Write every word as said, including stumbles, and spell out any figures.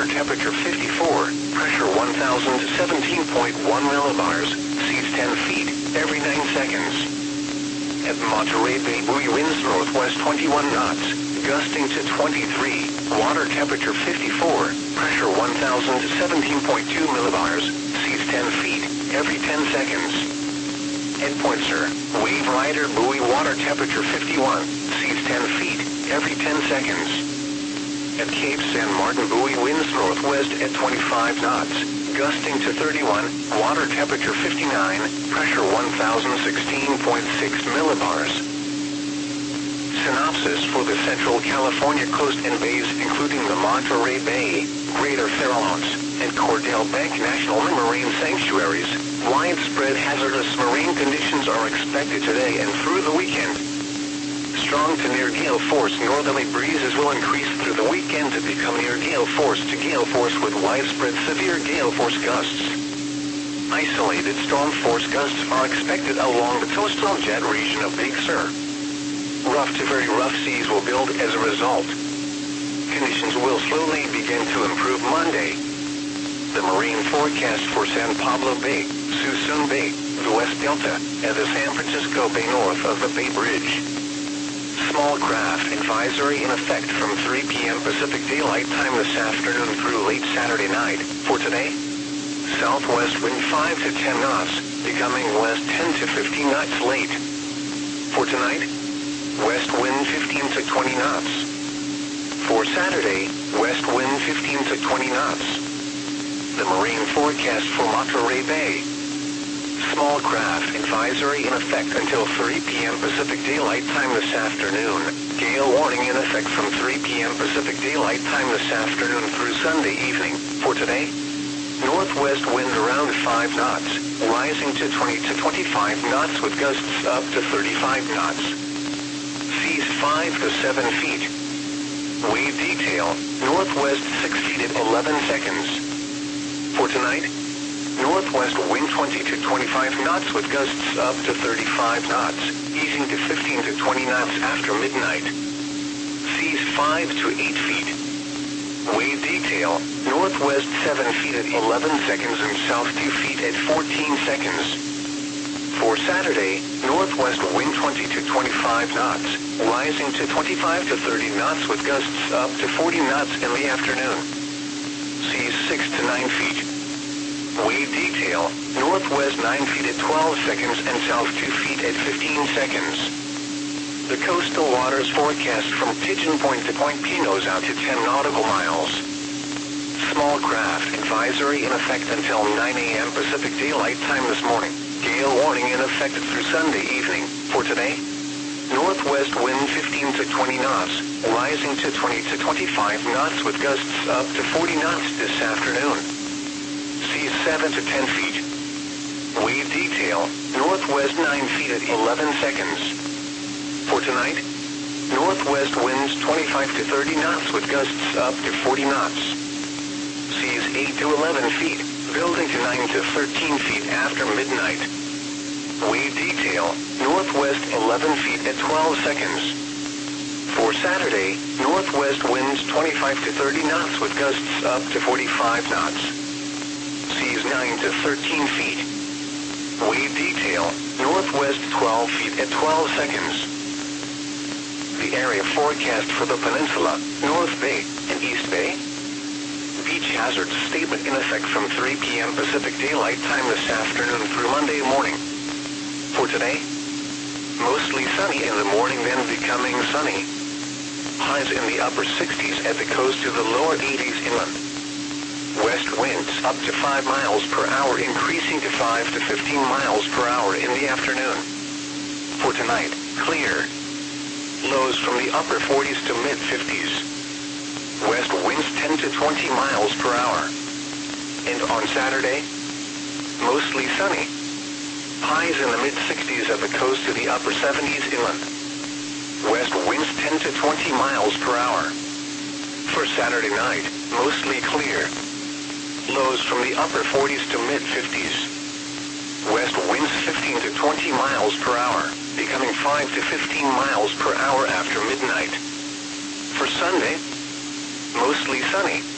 water temperature fifty-four, pressure one thousand seventeen point one millibars, seas ten feet, every nine seconds. At Monterey Bay, buoy winds northwest twenty-one knots, gusting to twenty-three, water temperature fifty-four, pressure one thousand seventeen point two millibars, seas ten feet, every ten seconds. At Point Sur, Wave Rider buoy water temperature fifty-one, seas ten feet, every ten seconds. At Cape San Martin, buoy winds northwest at twenty-five knots, gusting to thirty-one, water temperature fifty-nine, pressure one thousand sixteen point six millibars. Synopsis for the Central California coast and bays including the Monterey Bay, Greater Farallones, and Cordell Bank National Marine Sanctuaries, widespread hazardous marine conditions are expected today and through the weekend. Strong to near gale force northerly breezes will increase through the weekend to become near gale force to gale force with widespread severe gale force gusts. Isolated storm force gusts are expected along the coastal jet region of Big Sur. Rough to very rough seas will build as a result. Conditions will slowly begin to improve Monday. The marine forecast for San Pablo Bay, Suisun Bay, the West Delta, and the San Francisco Bay north of the Bay Bridge. Small craft advisory in effect from three p m Pacific Daylight Time this afternoon through late Saturday night. For today, southwest wind five to ten knots, becoming west ten to fifteen knots late. For tonight, west wind fifteen to twenty knots. For Saturday, west wind fifteen to twenty knots. The marine forecast for Monterey Bay. Small craft advisory in effect until three p m Pacific Daylight Time this afternoon. Gale warning in effect from three p m Pacific Daylight Time this afternoon through Sunday evening. For today, northwest wind around five knots, rising to twenty to twenty-five knots with gusts up to thirty-five knots. Seas five to seven feet. Wave detail, northwest six feet at eleven seconds. For tonight, northwest wind twenty to twenty-five knots with gusts up to thirty-five knots, easing to fifteen to twenty knots after midnight. Seas five to eight feet. Wave detail, northwest seven feet at eleven seconds and south two feet at fourteen seconds. For Saturday, northwest wind twenty to twenty-five knots, rising to twenty-five to thirty knots with gusts up to forty knots in the afternoon. Seas six to nine feet. Wave detail, northwest nine feet at twelve seconds and south two feet at fifteen seconds. The coastal waters forecast from Pigeon Point to Point Pinos out to ten nautical miles. Small craft advisory in effect until nine a m Pacific Daylight Time this morning. Gale warning in effect through Sunday evening. For today, northwest wind fifteen to twenty knots, rising to twenty to twenty-five knots with gusts up to forty knots this afternoon. Seas seven to ten feet. Wave detail, northwest nine feet at eleven seconds. For tonight, northwest winds twenty-five to thirty knots with gusts up to forty knots. Seas eight to eleven feet, building to nine to thirteen feet after midnight. Wave detail, northwest eleven feet at twelve seconds. For Saturday, northwest winds twenty-five to thirty knots with gusts up to forty-five knots. Seas nine to thirteen feet. Wave detail, northwest twelve feet at twelve seconds. The area forecast for the peninsula, North Bay, and East Bay. Beach hazard statement in effect from three p m Pacific Daylight Time this afternoon through Monday morning. For today, mostly sunny in the morning, then becoming sunny. Highs in the upper sixties at the coast to the lower eighties inland. West winds up to five miles per hour, increasing to five to fifteen miles per hour in the afternoon. For tonight, clear. Lows from the upper forties to mid fifties. West winds ten to twenty miles per hour. And on Saturday, mostly sunny. Highs in the mid sixties at the coast to the upper seventies inland. West winds ten to twenty miles per hour. For Saturday night, mostly clear. Lows from the upper forties to mid fifties. West winds fifteen to twenty miles per hour, becoming five to fifteen miles per hour after midnight. For Sunday, mostly sunny.